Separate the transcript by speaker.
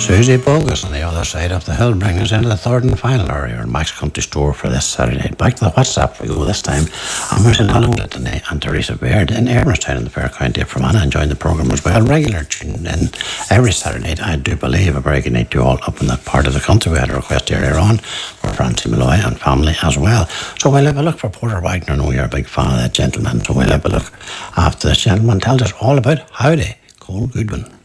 Speaker 1: Susie Bogus on the other side of the hill bring us into the third and final hour here in Max Country Store for this Saturday night. Back to the WhatsApp we go this time. I'm Martin Holland and Teresa Baird in Airmerstown in the Fair County of Fermanagh enjoying the programme as well. Regular tuning in every Saturday night. I do believe a very good night to you all up in that part of the country. We had a request earlier on for Francie Malloy and family as well. So we'll have a look for Porter Wagner. I know you're a big fan of that gentleman. So we'll have a look after this gentleman tells us all about Howdy, Cole Goodwin.